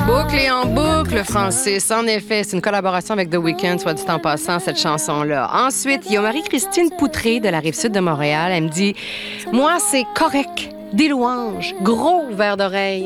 En boucle, Francis. En effet, c'est une collaboration avec The Weeknd, soit dit en passant, cette chanson-là. Ensuite, il y a Marie-Christine Poutré de la Rive-Sud de Montréal. Elle me dit « Moi, c'est correct. Des louanges. Gros verre d'oreille.